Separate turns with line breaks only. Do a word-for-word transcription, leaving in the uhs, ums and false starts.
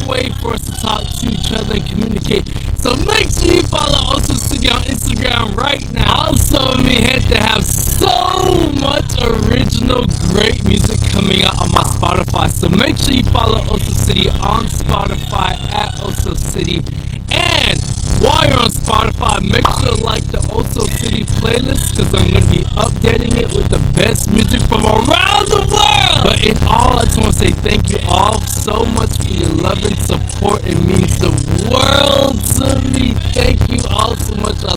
way for us to talk to each other and communicate. So make sure you follow Oso City on Instagram right now. Also, me had to have so much original great music coming out on my Spotify. So make sure you follow Oso City on Spotify at Oso City. And while you're on Spotify, make sure to like the Oso City playlist, because I'm going to be updating it with the best music from around the world. But in all, I just want to say thank you all so much for your love and support. It means the world to me. Thank you all so much. I